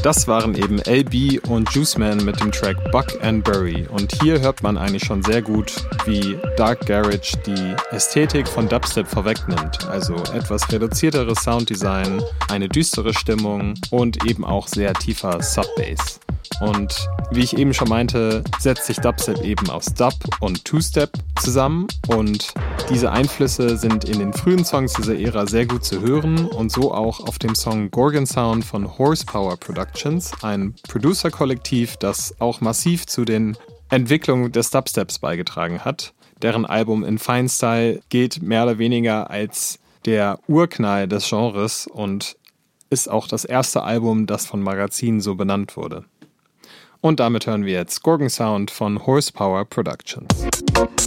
Das waren eben LB und Juiceman mit dem Track Buck and Bury. Und hier hört man eigentlich schon sehr gut, wie Dark Garage die Ästhetik von Dubstep vorwegnimmt. Also etwas reduzierteres Sounddesign, eine düstere Stimmung und eben auch sehr tiefer Sub-Bass. Und wie ich eben schon meinte, setzt sich Dubstep eben aus Dub und Two-Step zusammen und diese Einflüsse sind in den frühen Songs dieser Ära sehr gut zu hören und so auch auf dem Song Gorgon Sound von Horsepower Productions, ein Producer-Kollektiv, das auch massiv zu den Entwicklungen des Dubsteps beigetragen hat. Deren Album In Fine Style gilt mehr oder weniger als der Urknall des Genres und ist auch das erste Album, das von Magazinen so benannt wurde. Und damit hören wir jetzt Gorgon Sound von Horsepower Productions.